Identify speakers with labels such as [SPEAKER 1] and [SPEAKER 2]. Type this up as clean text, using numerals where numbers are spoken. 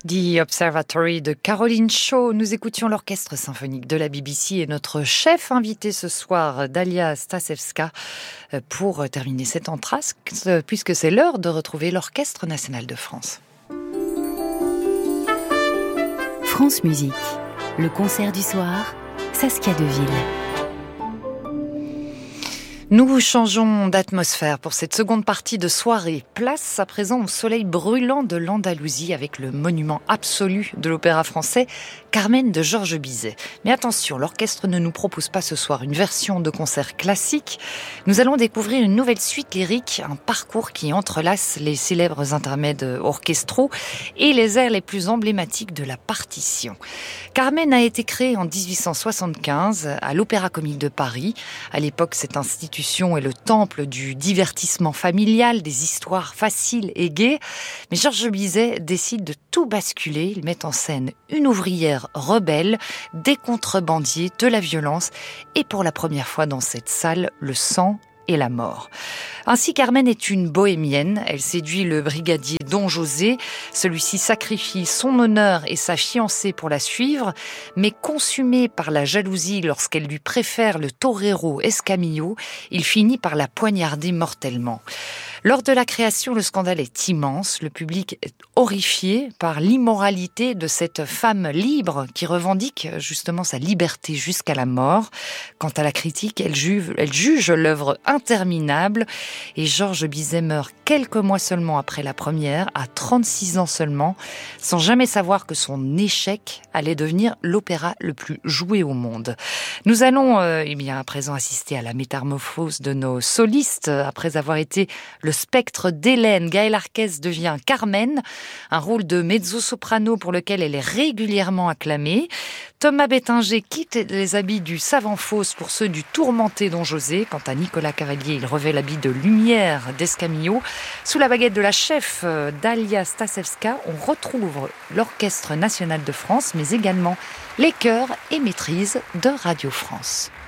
[SPEAKER 1] The Observatory de Caroline Shaw. Nous écoutions l'orchestre symphonique de la BBC et notre chef invité ce soir, Dalia Stasevska, pour terminer cet entr'acte, puisque c'est l'heure de retrouver l'Orchestre national de France.
[SPEAKER 2] France Musique, le concert du soir, Saskia Deville.
[SPEAKER 1] Nous changeons d'atmosphère pour cette seconde partie de soirée. Place à présent au soleil brûlant de l'Andalousie avec le monument absolu de l'opéra français, Carmen de Georges Bizet. Mais attention, l'orchestre ne nous propose pas ce soir une version de concert classique. Nous allons découvrir une nouvelle suite lyrique, un parcours qui entrelace les célèbres intermèdes orchestraux et les airs les plus emblématiques de la partition. Carmen a été créée en 1875 à l'Opéra Comique de Paris. À l'époque, cette institution est le temple du divertissement familial, des histoires faciles et gaies. Mais Georges Bizet décide de tout basculer. Il met en scène une ouvrière rebelle, des contrebandiers, de la violence et pour la première fois dans cette salle, le sang et la mort. Ainsi, Carmen est une bohémienne. Elle séduit le brigadier Don José. Celui-ci sacrifie son honneur et sa fiancée pour la suivre, mais consumé par la jalousie lorsqu'elle lui préfère le torero Escamillo, il finit par la poignarder mortellement. Lors de la création, le scandale est immense. Le public est horrifié par l'immoralité de cette femme libre qui revendique justement sa liberté jusqu'à la mort. Quant à la critique, elle juge l'œuvre interminable. Et Georges Bizet meurt quelques mois seulement après la première, à 36 ans seulement, sans jamais savoir que son échec allait devenir l'opéra le plus joué au monde. Nous allons à présent assister à la métamorphose de nos solistes. Après avoir été le spectre d'Hélène, Gaëlle Arquez devient Carmen, un rôle de mezzo-soprano pour lequel elle est régulièrement acclamée. Thomas Bettinger quitte les habits du savant Faust pour ceux du tourmenté Don José. Quant à Nicolas Cavalier, il revêt l'habit de lumière d'Escamillo. Sous la baguette de la chef Dalia Stasevska, on retrouve l'Orchestre national de France, mais également les chœurs et maîtrises de Radio France.